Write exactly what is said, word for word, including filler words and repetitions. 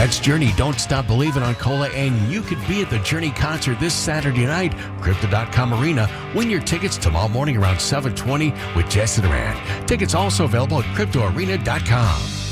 That's Journey, Don't Stop Believing on Cola, and you could be at the Journey concert this Saturday night, Crypto dot com Arena. Win your tickets tomorrow morning around seven twenty with Jesse Duran. Tickets also available at Crypto Arena dot com.